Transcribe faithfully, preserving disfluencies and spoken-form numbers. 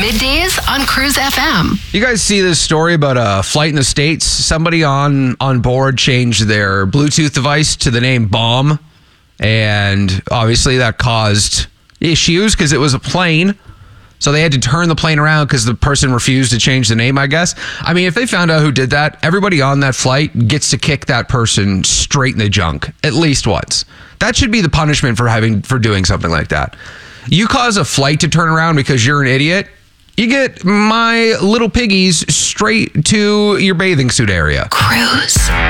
Middays on Cruise F M. You guys see this story about a flight in the States? Somebody on, on board changed their Bluetooth device to the name Bomb. And obviously that caused issues because it was a plane. So they had to turn the plane around because the person refused to change the name, I guess. I mean, if they found out who did that, everybody on that flight gets to kick that person straight in the junk at least once. That should be the punishment for having for doing something like that. You cause a flight to turn around because you're an idiot, you get my little piggies straight to your bathing suit area. Cruise.